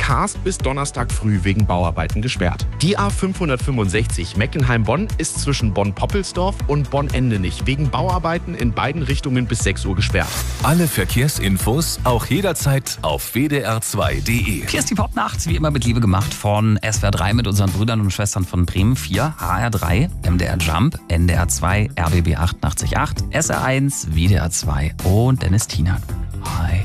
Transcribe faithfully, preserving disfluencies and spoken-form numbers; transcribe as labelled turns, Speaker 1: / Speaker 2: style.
Speaker 1: Kaas bis Donnerstag früh wegen Bauarbeiten gesperrt. Die A fünfhundertfünfundsechzig Meckenheim-Bonn ist zwischen Bonn-Poppelsdorf und Bonn-Endenich wegen Bauarbeiten in beiden Richtungen bis sechs Uhr gesperrt.
Speaker 2: Alle Verkehrsinfos auch jederzeit auf w d r zwei punkt d e.
Speaker 3: Hier ist die Popnacht, wie immer mit Liebe gemacht von S W R drei mit unseren Brüdern und Schwestern von Bremen vier, H R drei, M D R Jump, N D R zwei, R B B achtundachtzig Komma acht, S R eins, W D R zwei und Dennis Tiener. Hi.